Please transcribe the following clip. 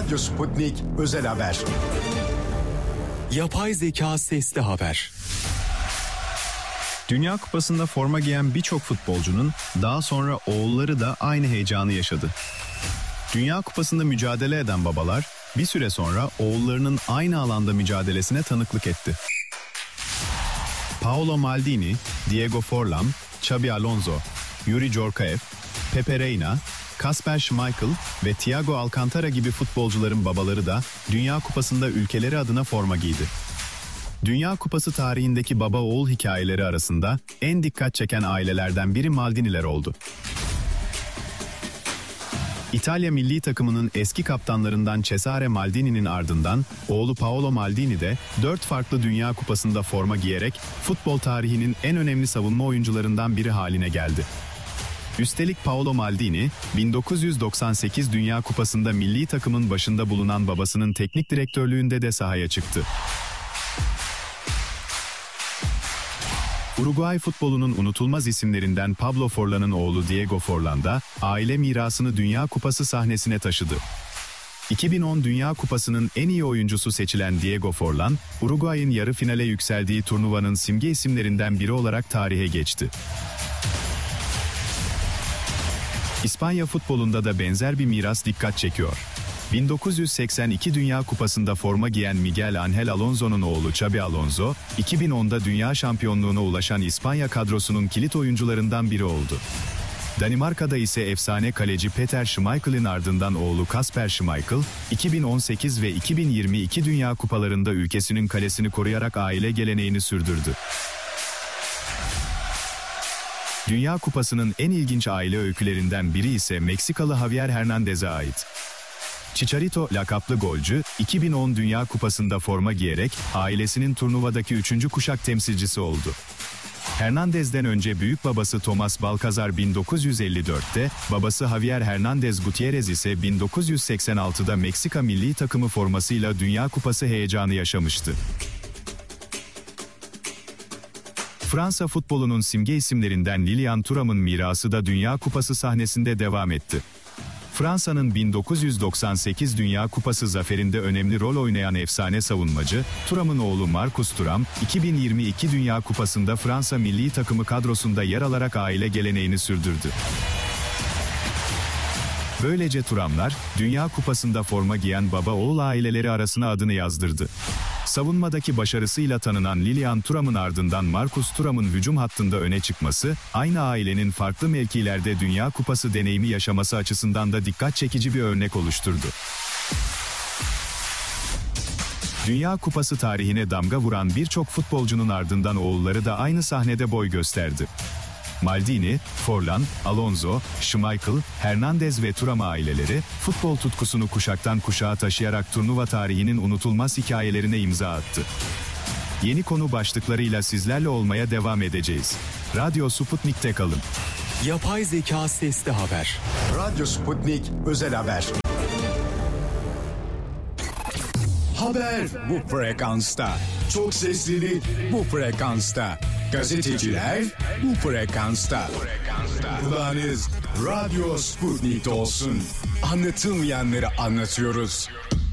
Radyo Sputnik Özel Haber. Yapay zeka sesli haber. Dünya Kupası'nda forma giyen birçok futbolcunun daha sonra oğulları da aynı heyecanı yaşadı. Dünya Kupası'nda mücadele eden babalar bir süre sonra oğullarının aynı alanda mücadelesine tanıklık etti. Paolo Maldini, Diego Forlan, Xabi Alonso, Yuri Djorkaeff, Pepe Reina, Kasper Schmeichel ve Thiago Alcantara gibi futbolcuların babaları da Dünya Kupası'nda ülkeleri adına forma giydi. Dünya Kupası tarihindeki baba-oğul hikayeleri arasında en dikkat çeken ailelerden biri Maldiniler oldu. İtalya milli takımının eski kaptanlarından Cesare Maldini'nin ardından oğlu Paolo Maldini de 4 farklı Dünya Kupası'nda forma giyerek futbol tarihinin en önemli savunma oyuncularından biri haline geldi. Üstelik Paolo Maldini, 1998 Dünya Kupası'nda milli takımın başında bulunan babasının teknik direktörlüğünde de sahaya çıktı. Uruguay futbolunun unutulmaz isimlerinden Pablo Forlan'ın oğlu Diego Forlan da aile mirasını Dünya Kupası sahnesine taşıdı. 2010 Dünya Kupası'nın en iyi oyuncusu seçilen Diego Forlan, Uruguay'ın yarı finale yükseldiği turnuvanın simge isimlerinden biri olarak tarihe geçti. İspanya futbolunda da benzer bir miras dikkat çekiyor. 1982 Dünya Kupası'nda forma giyen Miguel Ángel Alonso'nun oğlu Xabi Alonso, 2010'da dünya şampiyonluğuna ulaşan İspanya kadrosunun kilit oyuncularından biri oldu. Danimarka'da ise efsane kaleci Peter Schmeichel'in ardından oğlu Kasper Schmeichel, 2018 ve 2022 Dünya Kupalarında ülkesinin kalesini koruyarak aile geleneğini sürdürdü. Dünya Kupası'nın en ilginç aile öykülerinden biri ise Meksikalı Javier Hernández'e ait. Chicharito lakaplı golcü, 2010 Dünya Kupası'nda forma giyerek ailesinin turnuvadaki 3. kuşak temsilcisi oldu. Hernández'den önce büyük babası Tomás Balcázar 1954'te, babası Javier Hernández Gutiérrez ise 1986'da Meksika milli takımı formasıyla Dünya Kupası heyecanı yaşamıştı. Fransa futbolunun simge isimlerinden Lilian Thuram'ın mirası da Dünya Kupası sahnesinde devam etti. Fransa'nın 1998 Dünya Kupası zaferinde önemli rol oynayan efsane savunmacı, Thuram'ın oğlu Marcus Thuram, 2022 Dünya Kupası'nda Fransa milli takımı kadrosunda yer alarak aile geleneğini sürdürdü. Böylece Thuramlar, Dünya Kupası'nda forma giyen baba-oğul aileleri arasına adını yazdırdı. Savunmadaki başarısıyla tanınan Lilian Thuram'ın ardından Marcus Thuram'ın hücum hattında öne çıkması, aynı ailenin farklı mevkilerde Dünya Kupası deneyimi yaşaması açısından da dikkat çekici bir örnek oluşturdu. Dünya Kupası tarihine damga vuran birçok futbolcunun ardından oğulları da aynı sahnede boy gösterdi. Maldini, Forlan, Alonso, Schmeichel, Hernández ve Thuram aileleri, futbol tutkusunu kuşaktan kuşağa taşıyarak turnuva tarihinin unutulmaz hikayelerine imza attı. Yeni konu başlıklarıyla sizlerle olmaya devam edeceğiz. Radyo Sputnik'te kalın. Yapay zeka sesli haber. Radyo Sputnik Özel Haber. Haber bu frekansta. Çok seslili bu frekansta. Gazeteciler bu frekansta. Kulağınız Radyo Sputnik'te olsun. Anlatılmayanları anlatıyoruz.